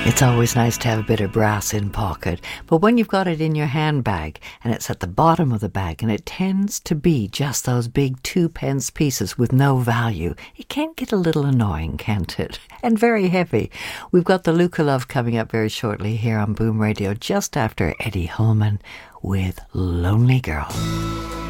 It's always nice to have a bit of brass in pocket, but when you've got it in your handbag and it's at the bottom of the bag and it tends to be just those big 2p pieces with no value, it can get a little annoying, can't it? And very heavy. We've got the Luca Love coming up very shortly here on Boom Radio, just after Eddie Holman with Lonely Girl.